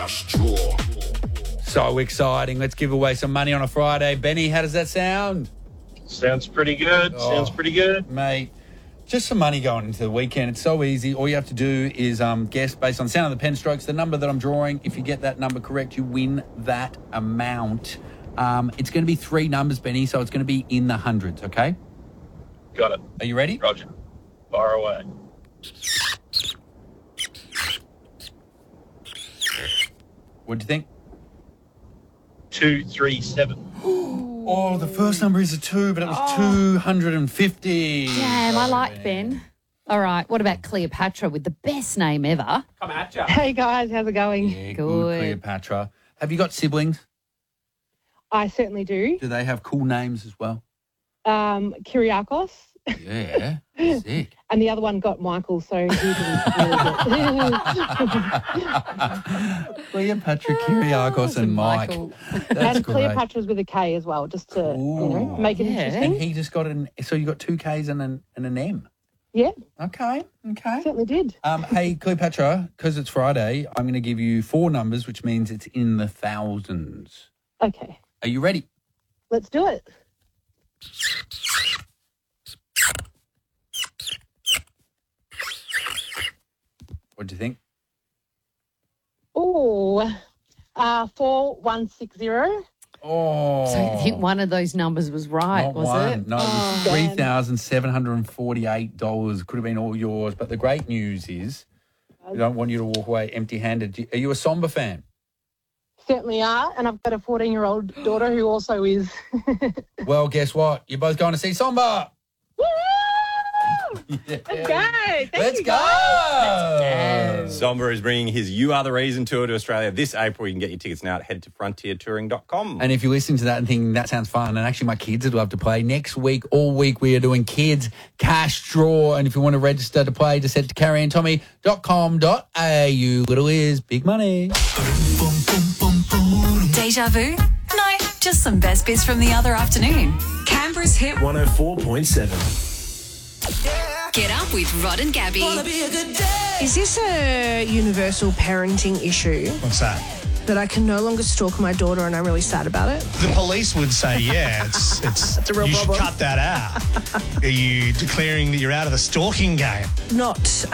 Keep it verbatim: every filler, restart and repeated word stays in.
Cash Draw. So exciting. Let's give away some money on a Friday. Benny, how does that sound? Sounds pretty good. Oh. Sounds pretty good. Mate, just some money going into the weekend. It's so easy. All you have to do is um, guess based on the sound of the pen strokes, the number that I'm drawing. If you get that number correct, you win that amount. Um, it's going to be three numbers, Benny, so it's going to be in the hundreds, okay? Got it. Are you ready? Roger. Far away. What do you think? Two, three, seven. Oh, the first number is a two, but it was Oh. two hundred fifty. Damn, I like Ben. All right, what about Cleopatra with the best name ever? Come at ya. Hey guys, how's it going? Yeah, good, Good. Cleopatra. Have you got siblings? I certainly do. Do they have cool names as well? Um, Kyriakos, Yeah, sick. and the other one got Michael, so he didn't really get. Cleopatra, Kyriakos, and Mike. Michael. That's and great. Cleopatra's with a K as well, just to you know Ooh. make it Yeah. And interesting. he just got an. So you got two Ks and an and an M. Yeah, Okay, okay. certainly did. Um, hey, Cleopatra, because it's Friday, I'm going to give you four numbers, which means it's in the thousands. Okay, Are you ready? let's do it. What do you think? Oh, uh, four one six zero. Oh, So I think one of those numbers was right, not was one. it? No, it was Oh. three thousand seven hundred and forty-eight dollars. Could have been all yours, but the great news is we don't want you to walk away empty-handed. Are you a Somber fan? Certainly are, and I've got a fourteen-year-old daughter who also is. Well, guess what? You're both going to see Somber. Woo! Yeah. Let's go! Thank Let's you, go. guys. Somber is bringing his You Are the Reason tour to Australia this April. You can get your tickets now. Head to frontier touring dot com. And if you're listening to that and thinking that sounds fun, and actually my kids would love to play, next week, all week, we are doing Kids Cash Draw. And if you want to register to play, just head to carrie and tommy dot com dot a u. Little is big money. Deja vu? No, just some best bits from the other afternoon. Canberra's hit one oh four point seven. Get Up with Rod and Gabby. Is this a universal parenting issue What's that? that I can no longer stalk my daughter and I'm really sad about it? The police would say, yeah, it's it's, It's a real you problem. should cut that out. Are you declaring that you're out of the stalking game? Not